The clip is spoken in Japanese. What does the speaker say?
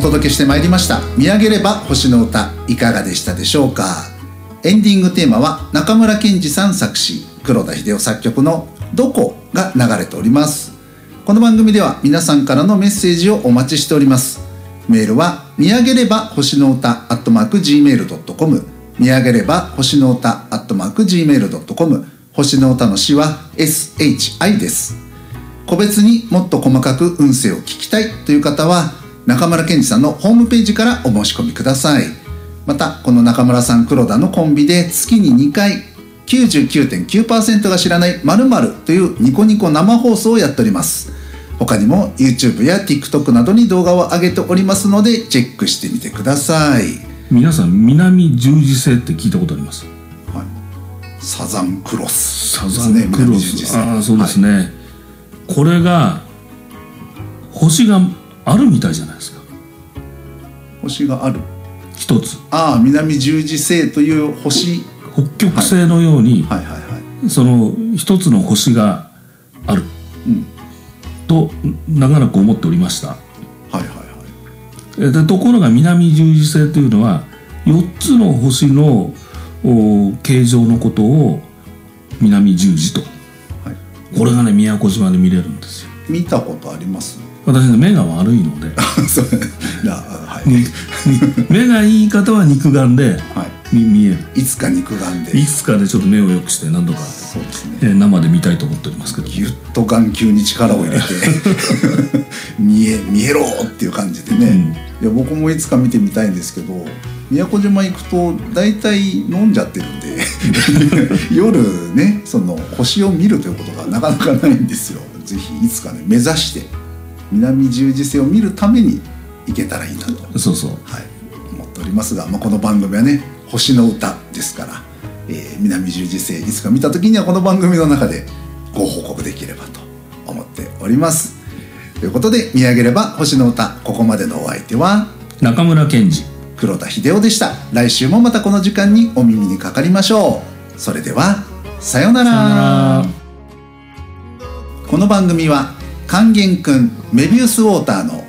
届けしてまいりました見上げれば星の歌、いかがでしたでしょうか。エンディングテーマは中村健二さん作詞、黒田秀夫作曲のどこが流れております。この番組では皆さんからのメッセージをお待ちしております。メールは見上げれば星の歌@gmail.com、 見上げれば星の歌@gmail.com、 星の歌の詩は SHI です。個別にもっと細かく運勢を聞きたいという方は中村健二さんのホームページからお申し込みください。またこの中村さん黒田のコンビで月に2回 99.9% が知らない〇〇というニコニコ生放送をやっております。他にも YouTube や TikTok などに動画を上げておりますのでチェックしてみてください。 皆さん南十字星って聞いたことあります？ はい、サザンクロス、 サザンクロス、ああそうですね、はい、これが星があるみたいじゃないですか。 星がある一つ、 ああ南十字星という星、 北極星のように、 はいはいはいはい、 その一つの星がある、と長らく思っておりました。 はいはいはい。 でところが南十字星というのは4つの星の形状のことを南十字と、はい、これがね宮古島で見れるんですよ。 見たことあります？ 私ね目が悪いのでそうはい、 目がいい方は肉眼で、はい、見える。いつか肉眼で、 いつかでちょっと目を良くして何度かそうです、ね、 生で見たいと思っておりますけど、 ぎゅっと眼球に力を入れて見えろっていう感じでね、いや僕もいつか見てみたいんですけど宮古島行くと大体飲んじゃってるんで夜ねその星を見るということがなかなかないんですよ。ぜひいつかね目指して南十字星を見るために行けたらいいなと、 そうそう、 はい、思っておりますが、この番組はね星の歌ですから、南十字星いつか見た時にはこの番組の中でご報告できればと思っております。ということで見上げれば星の歌、ここまでのお相手は中村健二、 黒田秀夫でした。来週もまたこの時間にお耳にかかりましょう。それではさようなら。この番組は勸玄くんメビウスウォーターの